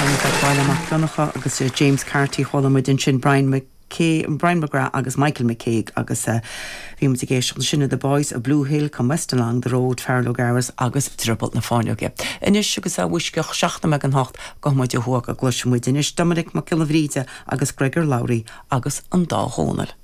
Báile Macdonacha agus James Carty Holomuidin sin Brian McGrath agus Michael McCaig agus bhí géisiach sinna the boys a Blue Hill come west along the road Farlow Garras agus Triple na fáinneoge. Inis agus a bhuisceach 7:08 go muid a thuach a gluisimuid inis Dominic McKillavríide agus Gregor Lowry agus an dá hónal.